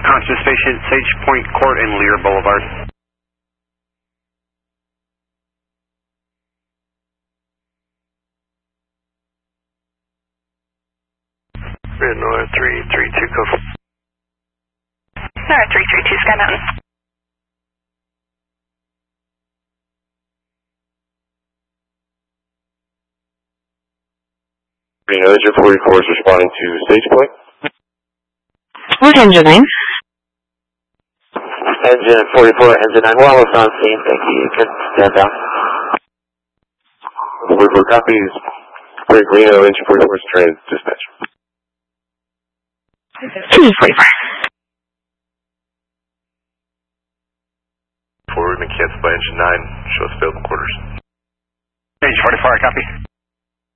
Constant Station, Sage Point Court, and Lear Boulevard. Red Noir 332, go. Noir 332, Sky Mountain. Green Engine 44 is responding to Sage Point. What engine name? Engine 44, engine 9, we're almost on scene, thank you. You can stand down. 44 copies. Great Reno, engine 44 is trained dispatch. Engine 44. Forward and cancel by engine 9, show us available quarters. Sage 44, I copy.